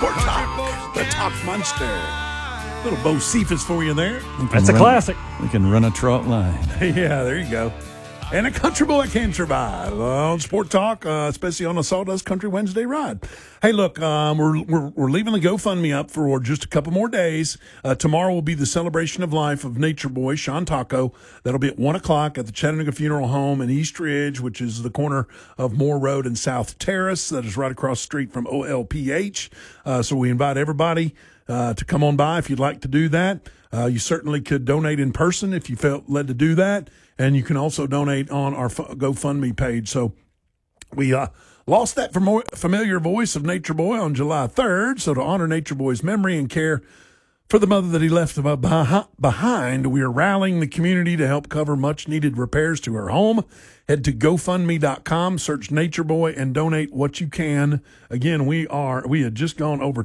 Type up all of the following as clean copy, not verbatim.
Sport Talk, the Talk Monster. Little Bo Cephas for you there. That's a classic. We can run a trot line. Yeah, there you go. And a country boy can survive on Sport Talk, especially on a Sawdust Country Wednesday ride. Hey, look, we're leaving the GoFundMe up for just a couple more days. Tomorrow will be the celebration of life of Nature Boy Sean Taco. That'll be at 1 o'clock at the Chattanooga Funeral Home in East Ridge, which is the corner of Moore Road and South Terrace. That is right across the street from OLPH. So we invite everybody to come on by if you'd like to do that. You certainly could donate in person if you felt led to do that. And you can also donate on our GoFundMe page. So we lost that familiar voice of Nature Boy on July 3rd. So to honor Nature Boy's memory and care for the mother that he left behind, we are rallying the community to help cover much-needed repairs to her home. Head to GoFundMe.com, search Nature Boy, and donate what you can. Again, we had just gone over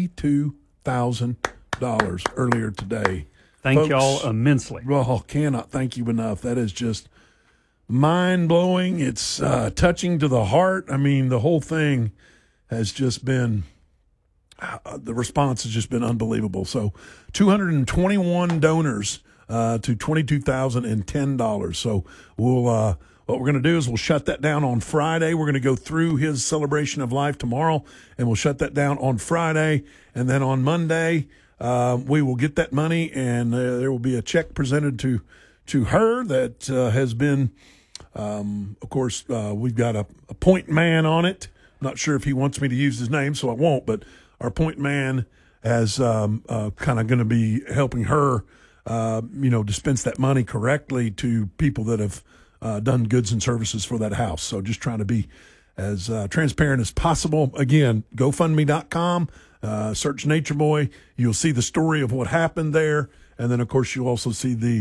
$22,000 earlier today. Thank y'all immensely. Oh, cannot thank you enough. That is just mind-blowing. It's touching to the heart. I mean, the whole thing has just been the response has just been unbelievable. So 221 donors to $22,010. So what we're going to do is we'll shut that down on Friday. We're going to go through his celebration of life tomorrow, and we'll shut that down on Friday. And then on Monday, we will get that money, and there will be a check presented to her that has been, of course, we've got a point man on it. I'm not sure if he wants me to use his name, so I won't, but our point man has kind of going to be helping her, dispense that money correctly to people that have done goods and services for that house. So just trying to be as transparent as possible. Again, GoFundMe.com. Search Nature Boy. You'll see the story of what happened there, and then of course you'll also see the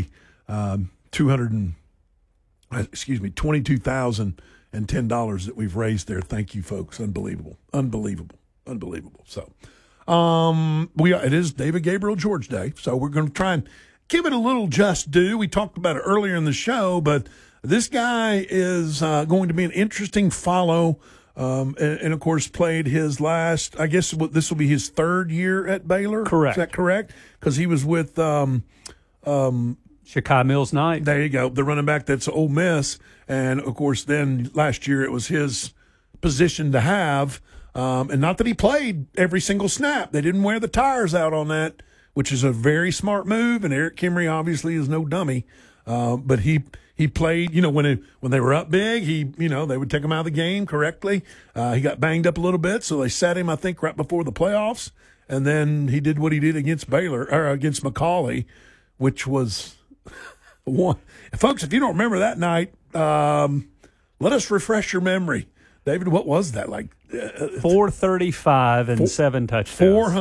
$22,010 that we've raised there. Thank you, folks. Unbelievable. So, it is David Gabriel George Day, so we're going to try and give it a little just due. We talked about it earlier in the show, but this guy is going to be an interesting follow. And of course, played his last, I guess this will be his third year at Baylor. Correct. Is that correct? Because he was with Chicago Mills Knight. There you go, the running back that's Ole Miss. And, of course, then last year it was his position to have. And not that he played every single snap. They didn't wear the tires out on that, which is a very smart move. And Eric Kimry obviously is no dummy. But he played, when they were up big, they would take him out of the game correctly. He got banged up a little bit, so they sat him, I think, right before the playoffs. And then he did what he did against Baylor, or against McCallie, which was one. Folks, if you don't remember that night, let us refresh your memory. David, what was that like? 435 and 7 touchdowns.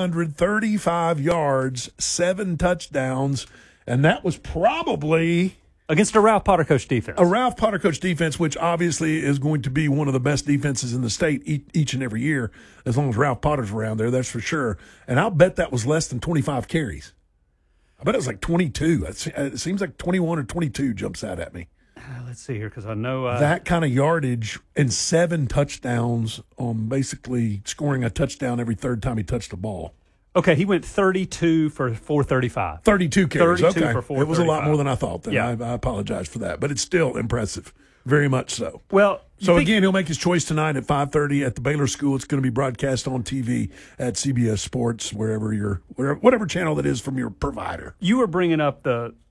435 yards, 7 touchdowns, and that was probably against a Ralph Potter coach defense. A Ralph Potter coach defense, which obviously is going to be one of the best defenses in the state each and every year, as long as Ralph Potter's around there, that's for sure. And I'll bet that was less than 25 carries. I bet it was like 22. It seems like 21 or 22 jumps out at me. Let's see here, because I know that kind of yardage and 7 touchdowns on basically scoring a touchdown every third time he touched the ball. Okay, he went 32 for 435. 32 carries. 32 okay. for 435. It was a lot more than I thought. Then. Yeah. I apologize for that, but it's still impressive, very much so. Well, so again, he'll make his choice tonight at 5:30 at the Baylor School. It's going to be broadcast on TV at CBS Sports, whatever channel that is from your provider. You were bringing up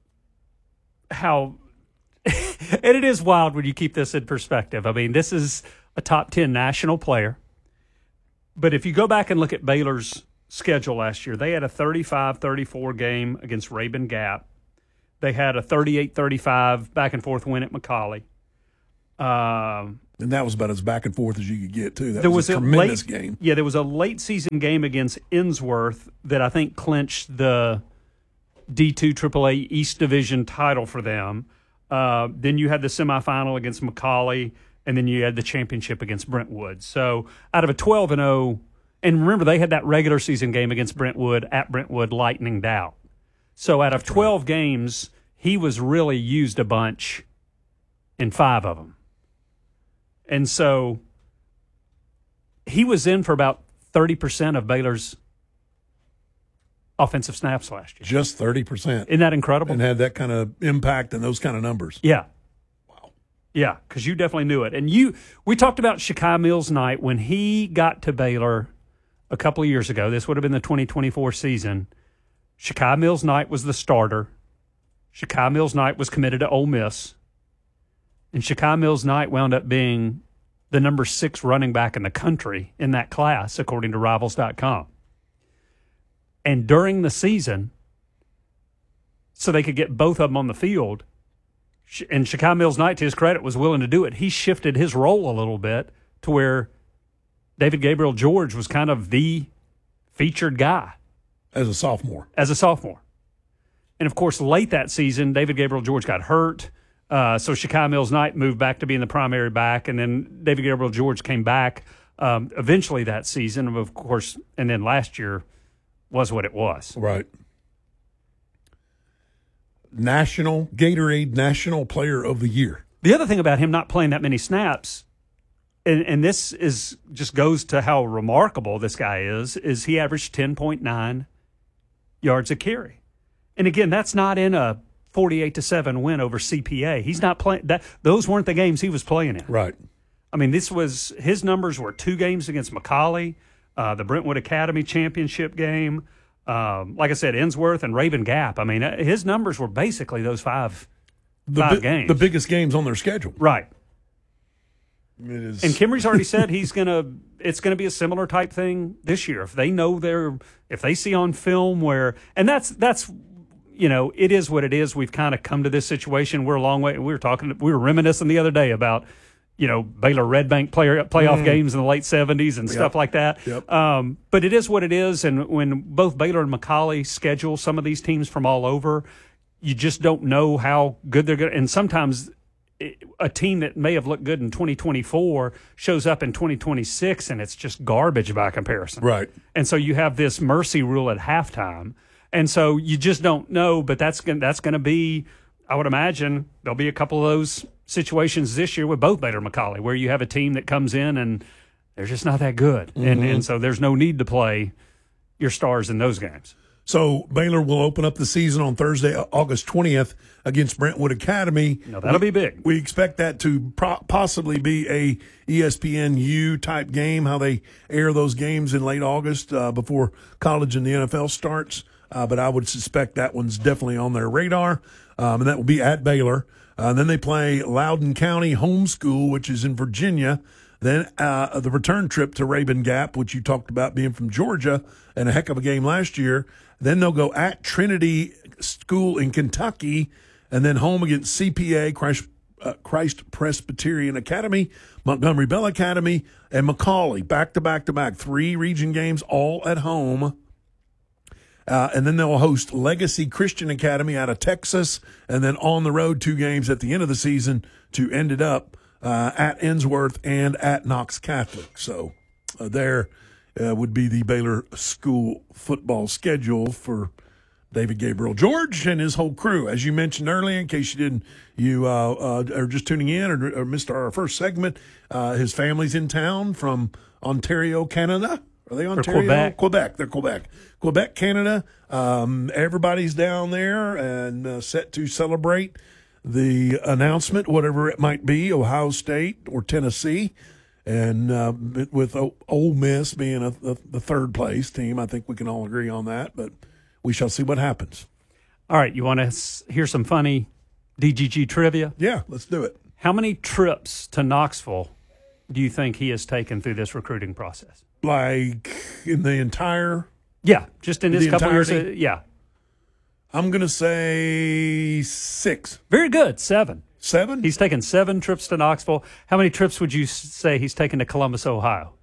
how, and it is wild when you keep this in perspective. I mean, this is a top 10 national player, but if you go back and look at Baylor's schedule last year, they had a 35-34 game against Rabun Gap. They had a 38-35 back-and-forth win at McCallie. And that was about as back-and-forth as you could get, too. That was a tremendous game. Yeah, there was a late-season game against Innsworth that I think clinched the D2 AAA East Division title for them. Then you had the semifinal against McCallie, and then you had the championship against Brentwood. So out of a 12-0, and remember, they had that regular season game against Brentwood at Brentwood lightninged out. So out of 12 games, he was really used a bunch in 5 of them. And so he was in for about 30% of Baylor's offensive snaps last year. Just 30%. Isn't that incredible? And had that kind of impact and those kind of numbers. Yeah. Wow. Yeah, because you definitely knew it. And we talked about Shakai Mills-Knight when he got to Baylor a couple of years ago. This would have been the 2024 season. Shakai Mills-Knight was the starter. Shakai Mills-Knight was committed to Ole Miss. And Shakai Mills-Knight wound up being the number 6 running back in the country in that class, according to Rivals.com. And during the season, so they could get both of them on the field, and Shakai Mills-Knight, to his credit, was willing to do it. He shifted his role a little bit to where David Gabriel George was kind of the featured guy. As a sophomore. And, of course, late that season, David Gabriel George got hurt. So Shakai Mills-Knight moved back to being the primary back, and then David Gabriel George came back eventually that season, of course, and then last year was what it was. Right. Gatorade National Player of the Year. The other thing about him not playing that many snaps, and this is just goes to how remarkable this guy is he averaged 10.9 yards a carry. And again, that's not in a 48-7 win over CPA. He's not playing that. Those weren't the games he was playing in. Right. I mean, his numbers were 2 games against Macaulay, the Brentwood Academy championship game. Like I said, Innsworth and Raven Gap. I mean, his numbers were basically those five games. The biggest games on their schedule. Right. It is. And Kimry's already said it's gonna be a similar type thing this year. If they know if they see on film and that's it is what it is. We've kind of come to this situation. We're a long way. We were reminiscing the other day about Baylor Red Bank playoff games in the late 70s and stuff like that. Yep. But it is what it is. And when both Baylor and Macaulay schedule some of these teams from all over, you just don't know how good they're going to. And sometimes a team that may have looked good in 2024 shows up in 2026 and it's just garbage by comparison. Right. And so you have this mercy rule at halftime. And so you just don't know, but that's going to be, I would imagine, there'll be a couple of those situations this year with both Baylor and Macaulay where you have a team that comes in and they're just not that good. Mm-hmm. And so there's no need to play your stars in those games. So Baylor will open up the season on Thursday, August 20th against Brentwood Academy. No, that'll be big. We expect that to possibly be a ESPNU type game, how they air those games in late August before college and the NFL starts. But I would suspect that one's definitely on their radar, and that will be at Baylor. Then they play Loudoun County Homeschool, which is in Virginia. Then the return trip to Raven Gap, which you talked about being from Georgia, and a heck of a game last year. Then they'll go at Trinity School in Kentucky, and then home against CPA, Christ Presbyterian Academy, Montgomery Bell Academy, and Macaulay. Back-to-back-to-back. 3 region games all at home. And then they'll host Legacy Christian Academy out of Texas, and then on the road 2 games at the end of the season to end it up at Innsworth and at Knox Catholic. So there would be the Baylor school football schedule for David Gabriel George and his whole crew. As you mentioned earlier, in case you are just tuning in or missed our first segment, his family's in town from Ontario, Canada. Are they Ontario? Quebec. Quebec. They're Quebec. Quebec, Canada. Everybody's down there and set to celebrate the announcement, whatever it might be, Ohio State or Tennessee. And with Ole Miss being the third place team, I think we can all agree on that. But we shall see what happens. All right. You want to hear some funny DGG trivia? Yeah, let's do it. How many trips to Knoxville do you think he has taken through this recruiting process? Like in the entire? Yeah, just in his couple years. Yeah. I'm going to say 6. Very good. 7. 7? He's taken 7 trips to Knoxville. How many trips would you say he's taken to Columbus, Ohio?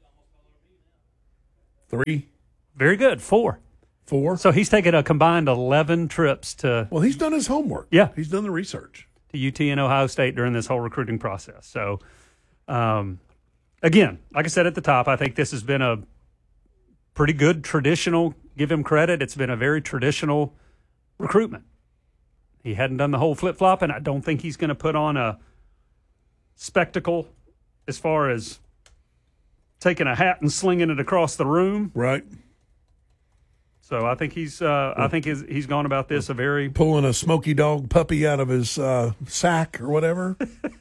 3. Very good. 4. 4. So he's taken a combined 11 trips to. Well, he's done his homework. Yeah. He's done the research. To UT and Ohio State during this whole recruiting process. So, again, like I said at the top, I think this has been a pretty good traditional, give him credit, it's been a very traditional recruitment. He hadn't done the whole flip-flop, and I don't think he's going to put on a spectacle as far as taking a hat and slinging it across the room. Right. So I think he's gone about this a very pulling a smoky dog puppy out of his sack or whatever.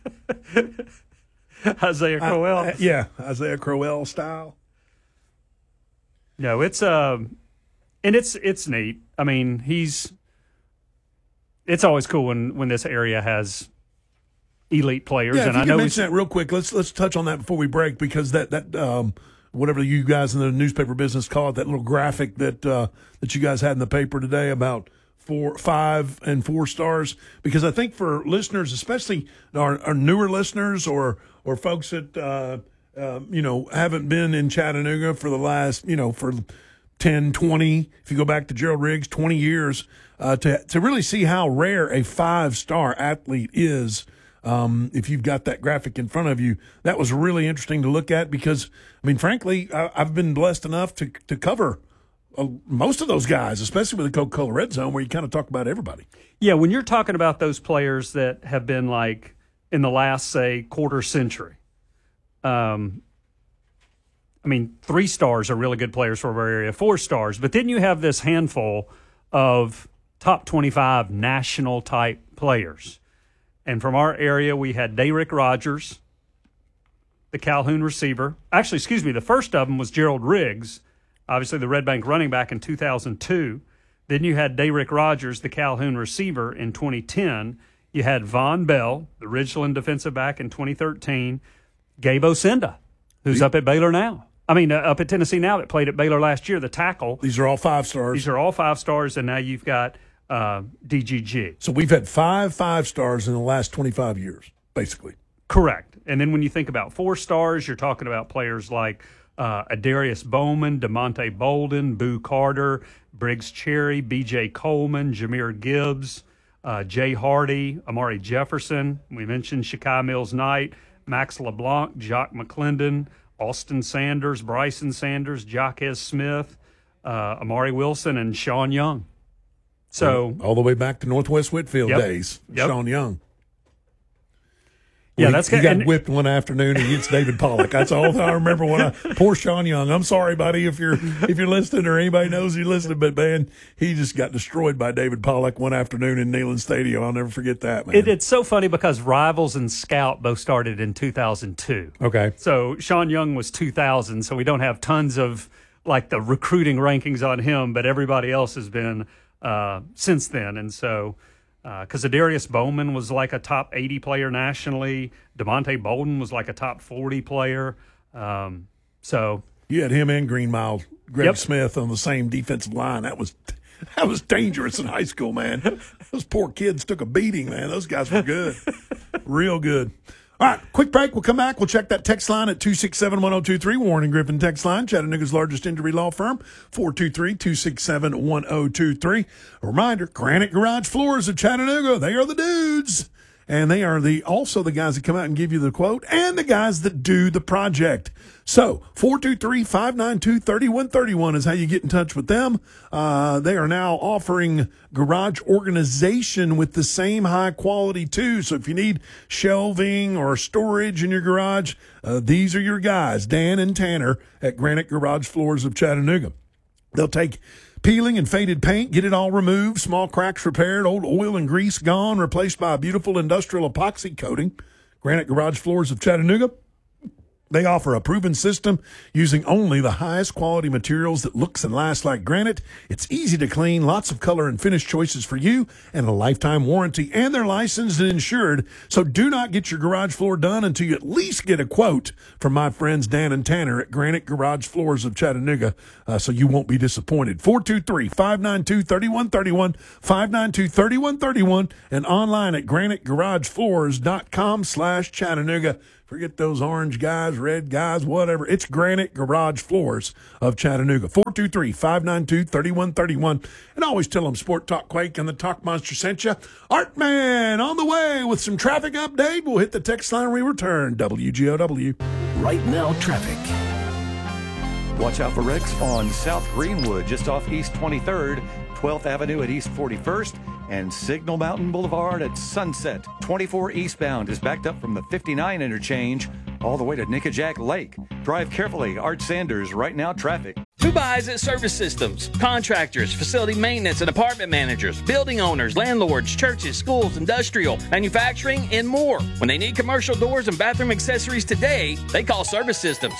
Isaiah Crowell. Isaiah Crowell style. No, it's and it's neat. I mean, it's always cool when this area has elite players. Yeah, and if you I know mention that real quick. Let's touch on that before we break, because that whatever you guys in the newspaper business call it, that little graphic that you guys had in the paper today about 4, 5, and 4 stars. Because I think for listeners, especially our newer listeners or folks that haven't been in Chattanooga for the last for 10, 20, if you go back to Gerald Riggs, 20 years, to really see how rare a 5-star athlete is. If you've got that graphic in front of you, that was really interesting to look at, because, I mean, frankly, I've been blessed enough to cover most of those guys, especially with the Coca-Cola Red Zone, where you kind of talk about everybody. Yeah, when you're talking about those players that have been like in the last, say, quarter century, I mean, 3 stars are really good players for our area, 4 stars, but then you have this handful of top 25 national type players. And from our area, we had Dayrick Rogers, the Calhoun receiver. Actually, excuse me, the first of them was Gerald Riggs, obviously the Red Bank running back in 2002. Then you had Dayrick Rogers, the Calhoun receiver, in 2010. You had Von Bell, the Ridgeland defensive back, in 2013. Gabe Osenda, who's up at Baylor now. Up at Tennessee now, that played at Baylor last year, the tackle. These are all 5 stars. These are all 5 stars, and now you've got DGG. So we've had 5 5-stars in the last 25 years, basically. Correct. And then when you think about 4 stars, you're talking about players like Adarius Bowman, DeMonte Bolden, Boo Carter, Briggs Cherry, B.J. Coleman, Jameer Gibbs, Jay Hardy, Amari Jefferson. We mentioned Shakai Mills-Knight, Max LeBlanc, Jock McClendon, Austin Sanders, Bryson Sanders, Jaquez Smith, Amari Wilson, and Sean Young. So all the way back to Northwest Whitfield days, Sean Young. Yeah, he got whipped one afternoon against David Pollock. That's all I remember. Poor Sean Young. I'm sorry, buddy, if you're listening or anybody knows you're listening, but man, he just got destroyed by David Pollock one afternoon in Neyland Stadium. I'll never forget that, man. It's so funny because Rivals and Scout both started in 2002. Okay, so Sean Young was 2000, so we don't have tons of like the recruiting rankings on him, but everybody else has been since then, and so. Because Adarius Bowman was like a top 80 player nationally. DeMonte Bolden was like a top 40 player. So you had him and Green Mile, Greg Smith on the same defensive line. That was dangerous in high school, man. Those poor kids took a beating, man. Those guys were good, real good. All right, quick break. We'll come back. We'll check that text line at 267-1023. Warren and Griffin text line, Chattanooga's largest injury law firm, 423-267-1023. A reminder, Granite Garage Floors of Chattanooga. They are the dudes. And they are also the guys that come out and give you the quote and the guys that do the project. So 423-592-3131 is how you get in touch with them. They are now offering garage organization with the same high quality too. So if you need shelving or storage in your garage, these are your guys, Dan and Tanner at Granite Garage Floors of Chattanooga. They'll take peeling and faded paint, get it all removed, small cracks repaired, old oil and grease gone, replaced by a beautiful industrial epoxy coating. Granite Garage Floors of Chattanooga. They offer a proven system using only the highest quality materials that looks and lasts like granite. It's easy to clean, lots of color and finish choices for you, and a lifetime warranty, and they're licensed and insured. So do not get your garage floor done until you at least get a quote from my friends Dan and Tanner at Granite Garage Floors of Chattanooga, so you won't be disappointed. 423-592-3131, 592-3131, and online at granitegaragefloors.com/Chattanooga. Forget those orange guys, red guys, whatever. It's Granite Garage Floors of Chattanooga. 423-592-3131. And always tell them Sport Talk Quake and the Talk Monster sent you. Artman on the way with some traffic update. We'll hit the text line when we return. WGOW. Right now, traffic. Watch out for wrecks on South Greenwood, just off East 23rd, 12th Avenue at East 41st, and Signal Mountain Boulevard at Sunset. 24 eastbound is backed up from the 59 interchange all the way to Nickajack Lake. Drive carefully. Art Sanders, Right Now Traffic. Who buys at Service Systems? Contractors, facility maintenance and apartment managers, building owners, landlords, churches, schools, industrial, manufacturing, and more. When they need commercial doors and bathroom accessories today, they call Service Systems.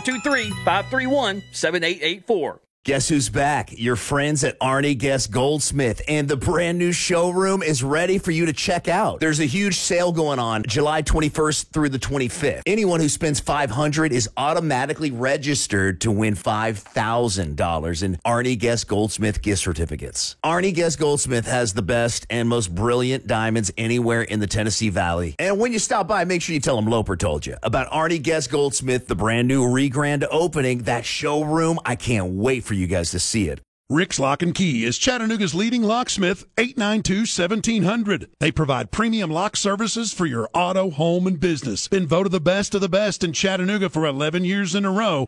423-531-7884. Guess who's back? Your friends at Arnie Guest Goldsmith, and the brand new showroom is ready for you to check out. There's a huge sale going on July 21st through the 25th. Anyone who spends $500 is automatically registered to win $5,000 in Arnie Guest Goldsmith gift certificates. Arnie Guest Goldsmith has the best and most brilliant diamonds anywhere in the Tennessee Valley. And when you stop by, make sure you tell them Loper told you about Arnie Guest Goldsmith, the brand new re-grand opening. That showroom, I can't wait for you guys to see it. Rick's Lock and Key is Chattanooga's leading locksmith, 892-1700. They provide premium lock services for your auto, home, and business. Been voted the best of the best in Chattanooga for 11 years in a row.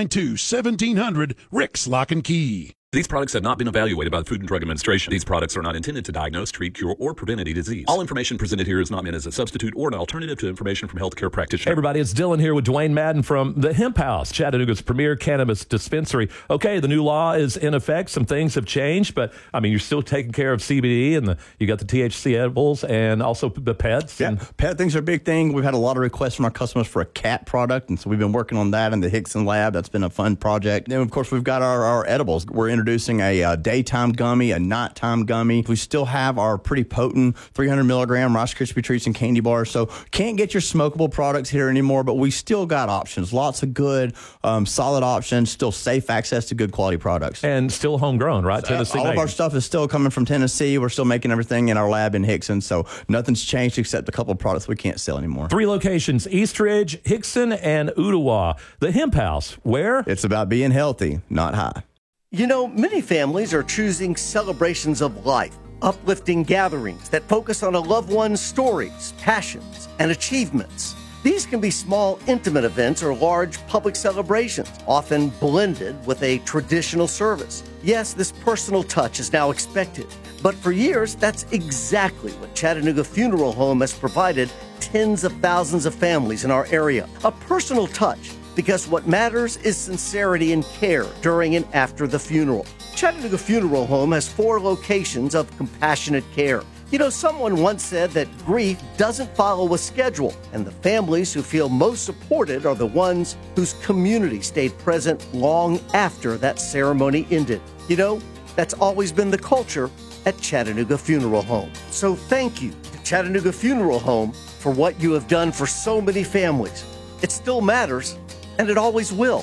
892-1700, Rick's Lock and Key. These products have not been evaluated by the Food and Drug Administration. These products are not intended to diagnose, treat, cure, or prevent any disease. All information presented here is not meant as a substitute or an alternative to information from healthcare practitioners. Hey everybody, it's Dylan here with Dwayne Madden from the Hemp House, Chattanooga's premier cannabis dispensary. Okay, the new law is in effect. Some things have changed, but I mean, you're still taking care of CBD, and you got the THC edibles and also the pets. Yeah, pet things are a big thing. We've had a lot of requests from our customers for a cat product, and so we've been working on that in the Hickson lab. That's been a fun project. Then, of course, we've got our edibles. We're introducing a daytime gummy, a nighttime gummy. We still have our pretty potent 300 milligram Rice Krispie treats and candy bars. So can't get your smokable products here anymore, but we still got options. Lots of good, solid options. Still safe access to good quality products. And still homegrown, right? Tennessee all made. of our stuff is still coming from Tennessee. We're still making everything in our lab in Hickson. So nothing's changed except a couple of products we can't sell anymore. 3 locations: Eastridge, Hickson, and Ottawa. The Hemp House, where? It's about being healthy, not high. You know, many families are choosing celebrations of life, uplifting gatherings that focus on a loved one's stories, passions, and achievements. These can be small, intimate events or large public celebrations, often blended with a traditional service. Yes, this personal touch is now expected, but for years, that's exactly what Chattanooga Funeral Home has provided tens of thousands of families in our area. A personal touch, because what matters is sincerity and care during and after the funeral. Chattanooga Funeral Home has 4 locations of compassionate care. You know, someone once said that grief doesn't follow a schedule, and the families who feel most supported are the ones whose community stayed present long after that ceremony ended. You know, that's always been the culture at Chattanooga Funeral Home. So thank you to Chattanooga Funeral Home for what you have done for so many families. It still matters, and it always will.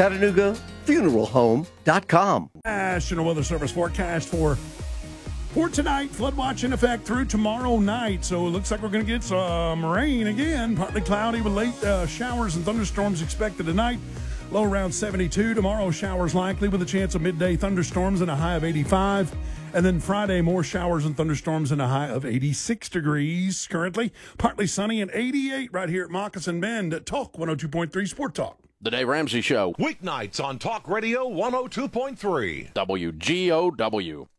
ChattanoogaFuneralHome.com. National Weather Service forecast for tonight. Flood watch in effect through tomorrow night. So it looks like we're going to get some rain again. Partly cloudy with late showers and thunderstorms expected tonight. Low around 72. Tomorrow, showers likely with a chance of midday thunderstorms and a high of 85. And then Friday, more showers and thunderstorms and a high of 86 degrees. Currently, partly sunny and 88 right here at Moccasin Bend at Talk 102.3 Sport Talk. The Dave Ramsey Show. Weeknights on Talk Radio 102.3. WGOW.